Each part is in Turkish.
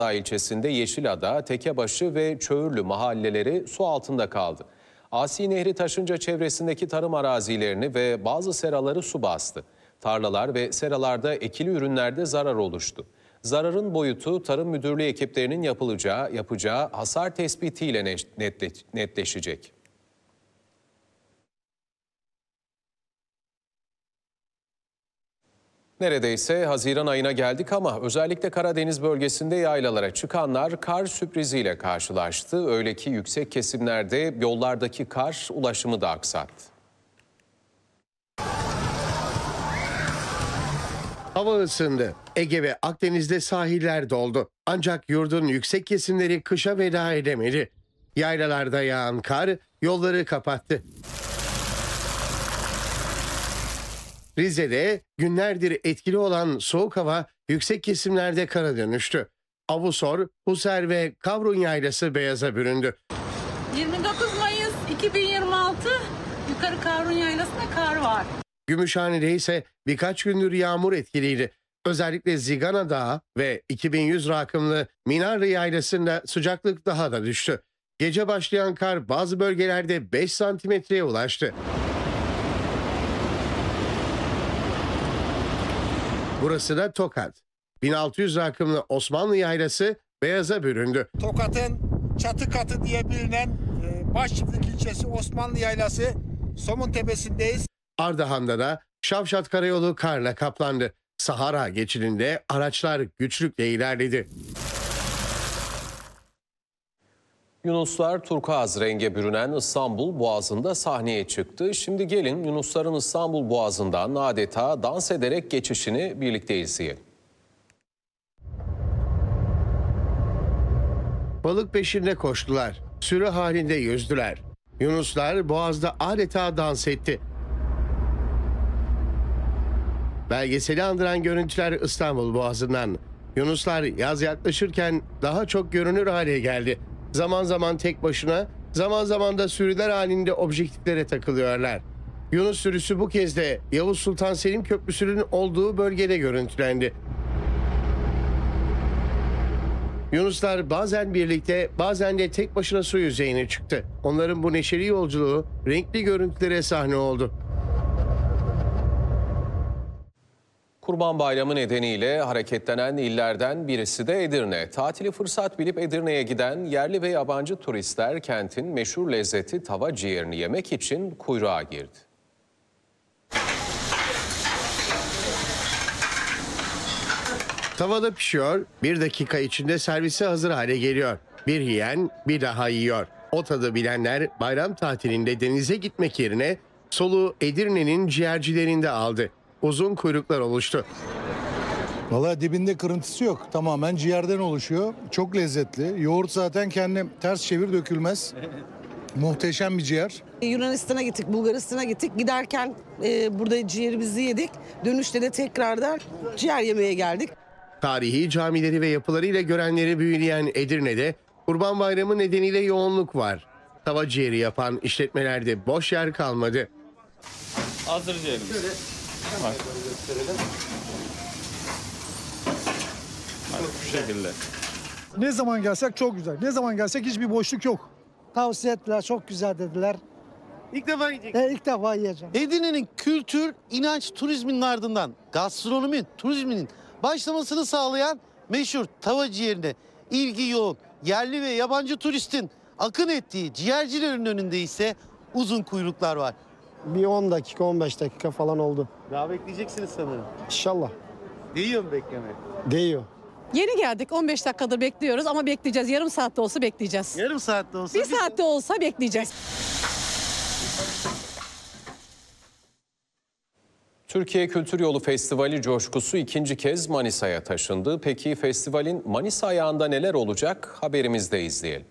ilçesinde Yeşilada, Tekebaşı ve Çöğürlü mahalleleri su altında kaldı. Asi Nehri taşınca çevresindeki tarım arazilerini ve bazı seraları su bastı. Tarlalar ve seralarda ekili ürünlerde zarar oluştu. Zararın boyutu Tarım Müdürlüğü ekiplerinin yapacağı hasar tespitiyle netleşecek. Neredeyse Haziran ayına geldik ama özellikle Karadeniz bölgesinde yaylalara çıkanlar kar sürpriziyle karşılaştı. Öyle ki yüksek kesimlerde yollardaki kar ulaşımı da aksattı. Hava ısındı. Ege ve Akdeniz'de sahiller doldu. Ancak yurdun yüksek kesimleri kışa veda edemedi. Yaylalarda yağan kar yolları kapattı. Rize'de günlerdir etkili olan soğuk hava yüksek kesimlerde kara dönüştü. Avusor, Huser ve Kavrun yaylası beyaza büründü. 29 Mayıs 2026 yukarı Kavrun yaylasında kar var. Gümüşhane'de ise birkaç gündür yağmur etkiliydi. Özellikle Zigana Dağı ve 2100 rakımlı Minarlı yaylasında sıcaklık daha da düştü. Gece başlayan kar bazı bölgelerde 5 santimetreye ulaştı. Burası da Tokat. 1600 rakımlı Osmanlı yaylası beyaza büründü. Tokat'ın çatı katı diye bilinen Başçıplık ilçesi Osmanlı yaylası Somun Tepesi'ndeyiz. Ardahan'da da Şavşat Karayolu karla kaplandı. Sahara geçidinde araçlar güçlükle ilerledi. Yunuslar turkuaz renge bürünen İstanbul Boğazı'nda sahneye çıktı. Şimdi gelin Yunusların İstanbul Boğazı'ndan adeta dans ederek geçişini birlikte izleyelim. Balık peşinde koştular. Sürü halinde yüzdüler. Yunuslar Boğaz'da adeta dans etti. Belgeseli andıran görüntüler İstanbul Boğazı'ndan. Yunuslar yaz yaklaşırken daha çok görünür hale geldi. Zaman zaman tek başına, zaman zaman da sürüler halinde objektiflere takılıyorlar. Yunus sürüsü bu kez de Yavuz Sultan Selim Köprüsü'nün olduğu bölgede görüntülendi. Yunuslar bazen birlikte, bazen de tek başına su yüzeyine çıktı. Onların bu neşeli yolculuğu renkli görüntülere sahne oldu. Kurban Bayramı nedeniyle hareketlenen illerden birisi de Edirne. Tatili fırsat bilip Edirne'ye giden yerli ve yabancı turistler kentin meşhur lezzeti tava ciğerini yemek için kuyruğa girdi. Tavada pişiyor, 1 dakika içinde servise hazır hale geliyor. Bir yiyen bir daha yiyor. O tadı bilenler bayram tatilinde denize gitmek yerine soluğu Edirne'nin ciğercilerinde aldı. Uzun kuyruklar oluştu. Vallahi dibinde kırıntısı yok. Tamamen ciğerden oluşuyor. Çok lezzetli. Yoğurt zaten kendi ters çevir dökülmez. Muhteşem bir ciğer. Yunanistan'a gittik, Bulgaristan'a gittik. Giderken burada ciğerimizi yedik. Dönüşte de tekrardan ciğer yemeye geldik. Tarihi camileri ve yapılarıyla görenleri büyüleyen Edirne'de Kurban Bayramı nedeniyle yoğunluk var. Tava ciğeri yapan işletmelerde boş yer kalmadı. Hazır ciğerimiz. Tamam. Şu şekilde. Ne zaman gelsek çok güzel. Ne zaman gelsek hiçbir boşluk yok. Tavsiye ettiler, çok güzel dediler. İlk defa yiyecek. İlk defa yiyeceğim. Edirne'nin kültür, inanç, turizminin ardından gastronomi, turizminin başlamasını sağlayan meşhur tava ciğerine ilgi yoğun yerli ve yabancı turistin akın ettiği ciğercilerin önünde ise uzun kuyruklar var. Bir 10 dakika, 15 dakika falan oldu. Daha bekleyeceksiniz sanırım. İnşallah. Değiyor mu beklemek? Değiyor. Yeni geldik, 15 dakikadır bekliyoruz ama bekleyeceğiz. Yarım saatte olsa bekleyeceğiz. Yarım saatte olsa. Bir saatte olsa bekleyeceğiz. Türkiye Kültür Yolu Festivali coşkusu ikinci kez Manisa'ya taşındı. Peki festivalin Manisa ayağında neler olacak? Haberimizde izleyelim.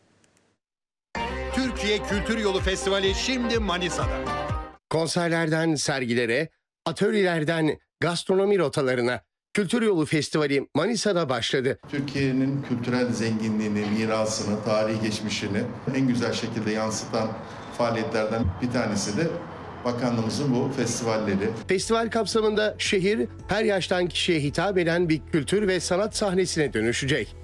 Türkiye Kültür Yolu Festivali şimdi Manisa'da. Konserlerden sergilere, atölyelerden gastronomi rotalarına Kültür Yolu Festivali Manisa'da başladı. Türkiye'nin kültürel zenginliğini, mirasını, tarihi geçmişini en güzel şekilde yansıtan faaliyetlerden bir tanesi de bakanlığımızın bu festivalleri. Festival kapsamında şehir her yaştan kişiye hitap eden bir kültür ve sanat sahnesine dönüşecek.